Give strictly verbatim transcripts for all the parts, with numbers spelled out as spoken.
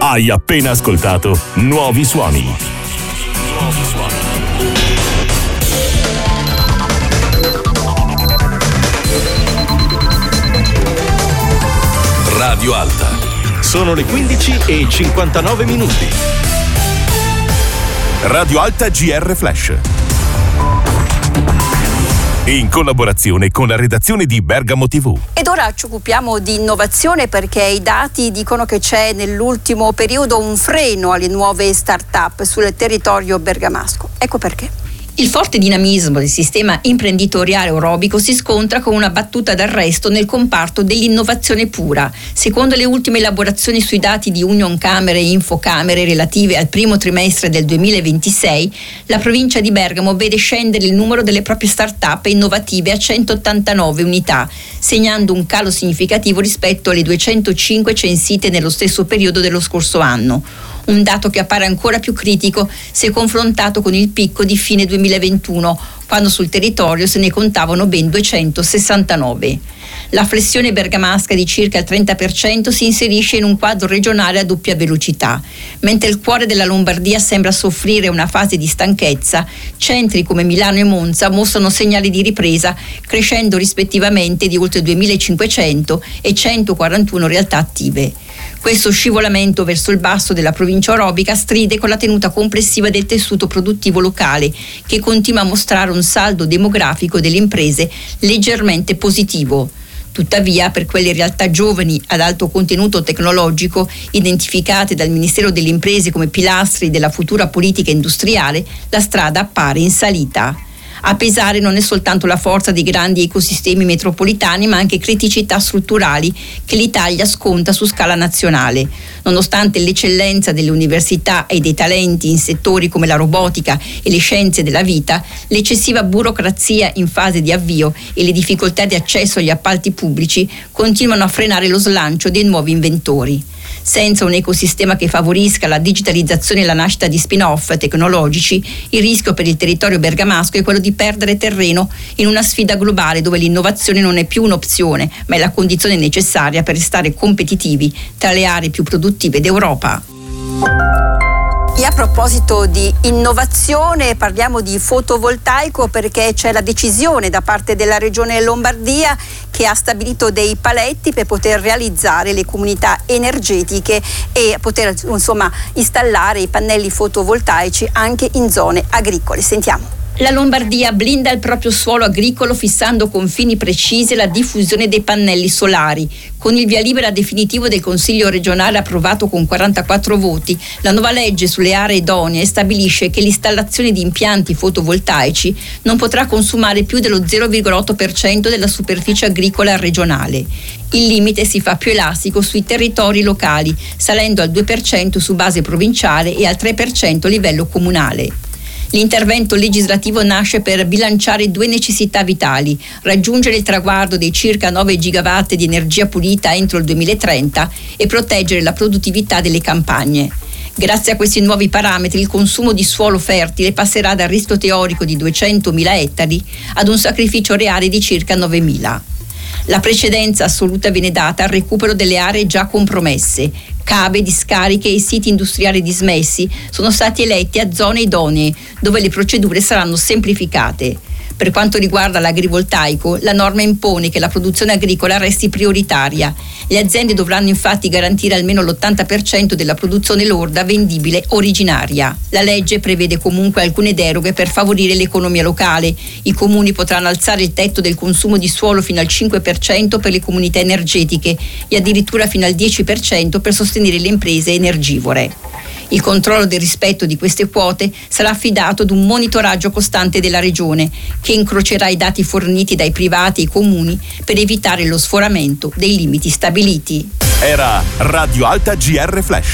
Hai appena ascoltato Nuovi Suoni. Nuovi Suoni. Radio Alta. Sono le quindici e cinquantanove minuti. Radio Alta G R Flash. In collaborazione con la redazione di Bergamo tivù. Ed ora ci occupiamo di innovazione perché i dati dicono che c'è nell'ultimo periodo un freno alle nuove start-up sul territorio bergamasco. Ecco perché. Il forte dinamismo del sistema imprenditoriale orobico si scontra con una battuta d'arresto nel comparto dell'innovazione pura. Secondo le ultime elaborazioni sui dati di Unioncamere e Infocamere relative al primo trimestre del duemilaventisei, la provincia di Bergamo vede scendere il numero delle proprie start-up innovative a centottantanove unità, segnando un calo significativo rispetto alle duecentocinque censite nello stesso periodo dello scorso anno. Un dato che appare ancora più critico se confrontato con il picco di fine duemilaventuno, quando sul territorio se ne contavano ben duecentosessantanove. La flessione bergamasca di circa il trenta per cento si inserisce in un quadro regionale a doppia velocità. Mentre il cuore della Lombardia sembra soffrire una fase di stanchezza, centri come Milano e Monza mostrano segnali di ripresa, crescendo rispettivamente di oltre duemilacinquecento e centoquarantuno realtà attive. Questo scivolamento verso il basso della provincia orobica stride con la tenuta complessiva del tessuto produttivo locale, che continua a mostrare un saldo demografico delle imprese leggermente positivo. Tuttavia, per quelle realtà giovani ad alto contenuto tecnologico, identificate dal Ministero delle Imprese come pilastri della futura politica industriale, la strada appare in salita. A pesare non è soltanto la forza dei grandi ecosistemi metropolitani, ma anche criticità strutturali che l'Italia sconta su scala nazionale. Nonostante l'eccellenza delle università e dei talenti in settori come la robotica e le scienze della vita, l'eccessiva burocrazia in fase di avvio e le difficoltà di accesso agli appalti pubblici continuano a frenare lo slancio dei nuovi inventori. Senza un ecosistema che favorisca la digitalizzazione e la nascita di spin-off tecnologici, il rischio per il territorio bergamasco è quello di perdere terreno in una sfida globale dove l'innovazione non è più un'opzione, ma è la condizione necessaria per restare competitivi tra le aree più produttive d'Europa. E a proposito di innovazione parliamo di fotovoltaico, perché c'è la decisione da parte della Regione Lombardia che ha stabilito dei paletti per poter realizzare le comunità energetiche e poter insomma installare i pannelli fotovoltaici anche in zone agricole. Sentiamo. La Lombardia blinda il proprio suolo agricolo fissando confini precisi e la diffusione dei pannelli solari. Con il via libera definitivo del Consiglio regionale approvato con quarantaquattro voti, la nuova legge sulle aree idonee stabilisce che l'installazione di impianti fotovoltaici non potrà consumare più dello zero virgola otto per cento della superficie agricola regionale. Il limite si fa più elastico sui territori locali, salendo al due per cento su base provinciale e al tre per cento a livello comunale. L'intervento legislativo nasce per bilanciare due necessità vitali: raggiungere il traguardo dei circa nove gigawatt di energia pulita entro il duemilatrenta e proteggere la produttività delle campagne. Grazie a questi nuovi parametri il consumo di suolo fertile passerà dal rischio teorico di duecentomila ettari ad un sacrificio reale di circa novemila. La precedenza assoluta viene data al recupero delle aree già compromesse. Cave, discariche e siti industriali dismessi sono stati eletti a zone idonee, dove le procedure saranno semplificate. Per quanto riguarda l'agrivoltaico, la norma impone che la produzione agricola resti prioritaria. Le aziende dovranno infatti garantire almeno l'ottanta per cento della produzione lorda vendibile originaria. La legge prevede comunque alcune deroghe per favorire l'economia locale. I comuni potranno alzare il tetto del consumo di suolo fino al cinque per cento per le comunità energetiche e addirittura fino al dieci per cento per sostenere le imprese energivore. Il controllo del rispetto di queste quote sarà affidato ad un monitoraggio costante della Regione, che incrocerà i dati forniti dai privati e i comuni per evitare lo sforamento dei limiti stabiliti. Era Radio Alta G R Flash.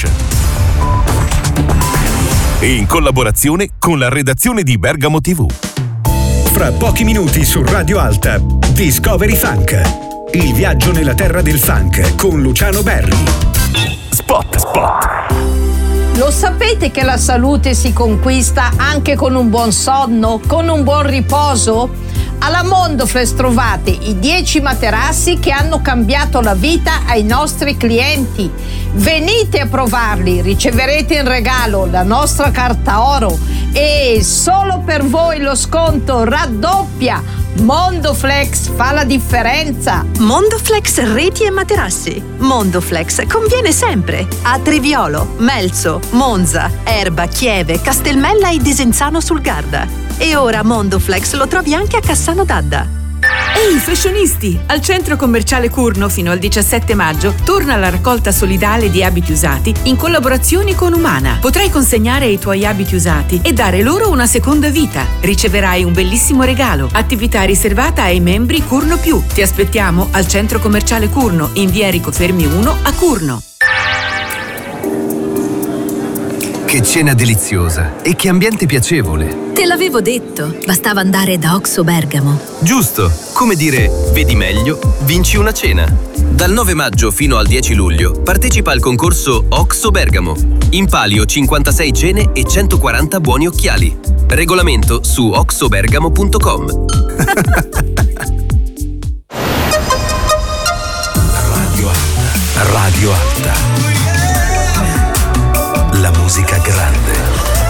In collaborazione con la redazione di Bergamo tivù. Fra pochi minuti su Radio Alta, Discovery Funk. Il viaggio nella terra del funk con Luciano Berri. Spot, spot. Lo sapete che la salute si conquista anche con un buon sonno, con un buon riposo? Alla Mondoflex trovate i dieci materassi che hanno cambiato la vita ai nostri clienti. Venite a provarli, riceverete in regalo la nostra carta oro e solo per voi lo sconto raddoppia. Mondoflex fa la differenza. Mondoflex reti e materassi. Mondoflex conviene sempre a Triviolo, Melzo, Monza, Erba, Chieve, Castelmella e Desenzano sul Garda. E ora Mondoflex lo trovi anche a Cassano d'Adda. Ehi fashionisti! Al centro commerciale Curno fino al diciassette maggio torna la raccolta solidale di abiti usati in collaborazione con Umana. Potrai consegnare i tuoi abiti usati e dare loro una seconda vita. Riceverai un bellissimo regalo. Attività riservata ai membri Curno Più. Ti aspettiamo al centro commerciale Curno in via Enrico Fermi uno a Curno. Che cena deliziosa e che ambiente piacevole. Te l'avevo detto, bastava andare da Oxo Bergamo. Giusto, come dire, vedi meglio, vinci una cena. Dal nove maggio fino al dieci luglio partecipa al concorso Oxo Bergamo. In palio cinquantasei cene e centoquaranta buoni occhiali. Regolamento su oxobergamo punto com. Radio Alta. Radio Alta. La musica grande.